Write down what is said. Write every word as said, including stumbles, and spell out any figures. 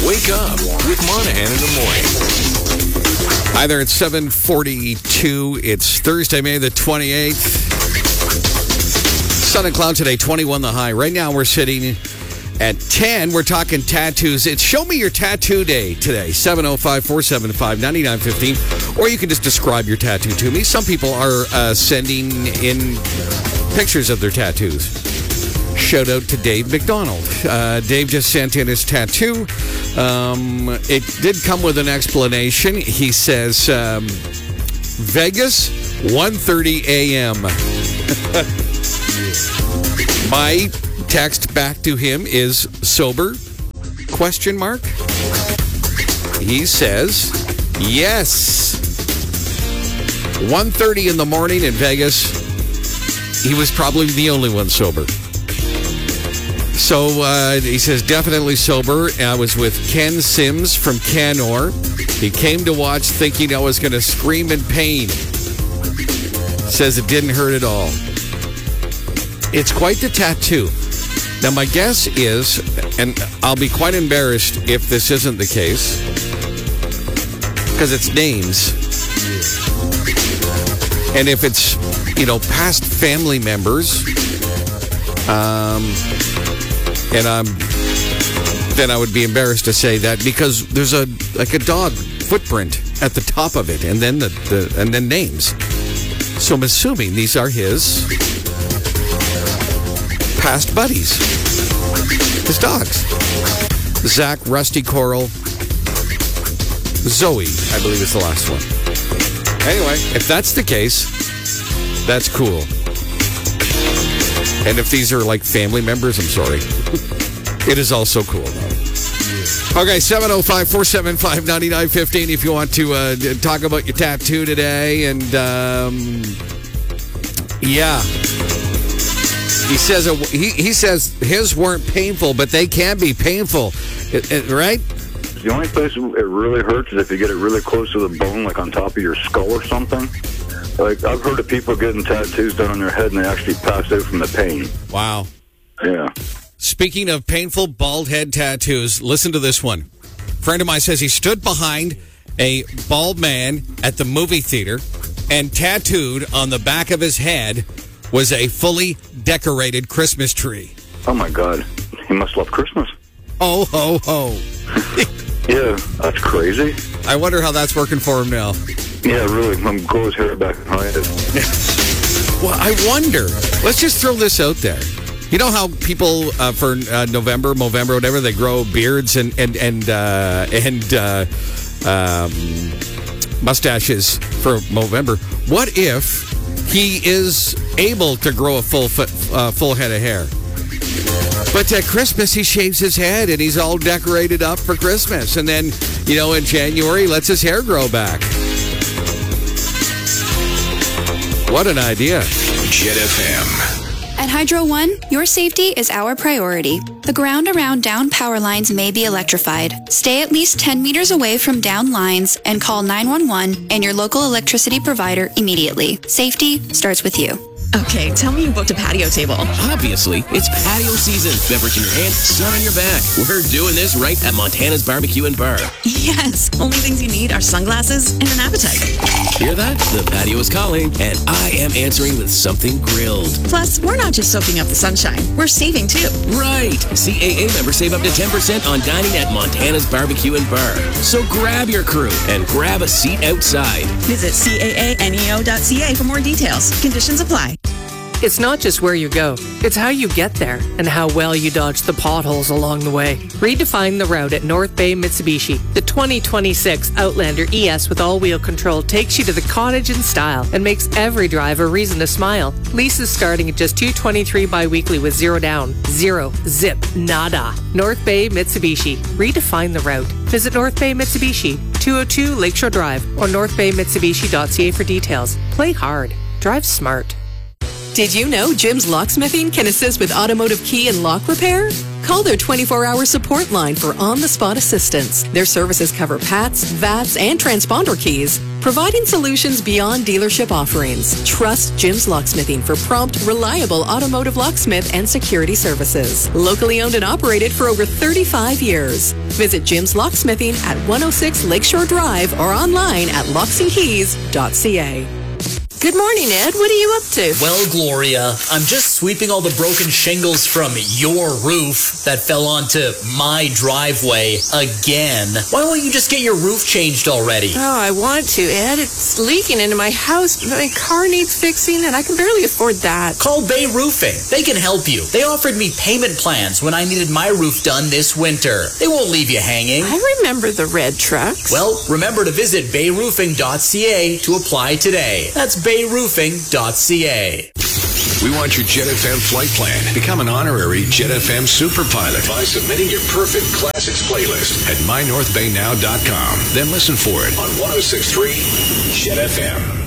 Wake up with Monahan in the morning. Hi there, it's seven forty-two. It's Thursday, May the twenty-eighth. Sun and cloud today, twenty-one the high. Right now we're sitting at ten. We're talking tattoos. It's Show Me Your Tattoo Day today. seven oh five, four seven five, nine nine one five. Or you can just describe your tattoo to me. Some people are uh, sending in pictures of their tattoos. Shout out to Dave McDonald. Uh, Dave just sent in his tattoo. Um, it did come with an explanation. He says, um, Vegas, one thirty a.m. My text back to him is sober? Question mark. He says, yes. one thirty in the morning in Vegas. He was probably the only one sober. So uh, he says, definitely sober. I was with Ken Sims from Canor. He came to watch thinking I was going to scream in pain. Says it didn't hurt at all. It's quite the tattoo. Now, my guess is, and I'll be quite embarrassed if this isn't the case, because it's names. And if it's, you know, past family members, um... and I'm, then I would be embarrassed to say that because there's a like a dog footprint at the top of it, and then the, the and then names. So I'm assuming these are his past buddies, his dogs. Zach, Rusty, Coral, Zoe, I believe is the last one. Anyway, if that's the case, that's cool. And if these are like family members, I'm sorry. It is also cool, though. Okay, seven oh five, four seven five, nine nine one five if you want to uh, talk about your tattoo today. And, um, yeah. He says, it, he, he says his weren't painful, but they can be painful. It, it, right? The only place it really hurts is if you get it really close to the bone, like on top of your skull or something. Like, I've heard of people getting tattoos done on their head and they actually pass out from the pain. Wow. Yeah. Speaking of painful bald head tattoos, listen to this one. A friend of mine says he stood behind a bald man at the movie theater and tattooed on the back of his head was a fully decorated Christmas tree. Oh, my God. He must love Christmas. Oh, ho, ho. Yeah, that's crazy. I wonder how that's working for him now. Yeah, really. I'm grow his hair back behind it. Well, I wonder. Let's just throw this out there. You know how people uh, for uh, November, Movember, whatever, they grow beards and and and uh, and uh, um, mustaches for Movember. What if he is able to grow a full uh, full head of hair? But at Christmas, he shaves his head and he's all decorated up for Christmas. And then, you know, in January, he lets his hair grow back. What an idea. Jet F M. At Hydro One, your safety is our priority. The ground around down power lines may be electrified. Stay at least ten meters away from down lines and call nine one one and your local electricity provider immediately. Safety starts with you. Okay, tell me you booked a patio table. Obviously, it's patio season. Beverage in your hand, sun on your back. We're doing this right at Montana's Barbecue and Bar. Yes, only things you need are sunglasses and an appetite. Hear that? The patio is calling, and I am answering with something grilled. Plus, we're not just soaking up the sunshine, we're saving too. Right. C A A members save up to ten percent on dining at Montana's Barbecue and Bar. So grab your crew and grab a seat outside. Visit C A A N E O dot C A for more details. Conditions apply. It's not just where you go, it's how you get there and how well you dodge the potholes along the way. Redefine the route at North Bay Mitsubishi. The twenty twenty-six Outlander E S with all-wheel control takes you to the cottage in style and makes every drive a reason to smile. Leases starting at just two hundred twenty-three dollars bi-weekly with zero down. Zero. Zip. Nada. North Bay Mitsubishi. Redefine the route. Visit North Bay Mitsubishi, two oh two Lakeshore Drive, or north bay mitsubishi dot c a for details. Play hard. Drive smart. Did you know Jim's Locksmithing can assist with automotive key and lock repair? Call their twenty-four hour support line for on-the-spot assistance. Their services cover P A Ts, V A Ts, and transponder keys. providing solutions beyond dealership offerings. Trust Jim's Locksmithing for prompt, reliable automotive locksmith and security services. Locally owned and operated for over thirty-five years. Visit Jim's Locksmithing at one oh six Lakeshore Drive or online at locks and keys dot c a. Good morning, Ed. What are you up to? Well, Gloria, I'm just sweeping all the broken shingles from your roof that fell onto my driveway again. Why won't you just get your roof changed already? Oh, I want to, Ed. It's leaking into my house. My car needs fixing, and I can barely afford that. Call Bay Roofing. They can help you. They offered me payment plans when I needed my roof done this winter. They won't leave you hanging. I remember the red trucks. Well, remember to visit bay roofing dot c a to apply today. That's bay roofing dot c a. We want your Jet F M flight plan. Become an honorary Jet F M super pilot by submitting your perfect classics playlist at my north bay now dot com. Then listen for it on one oh six point three Jet F M.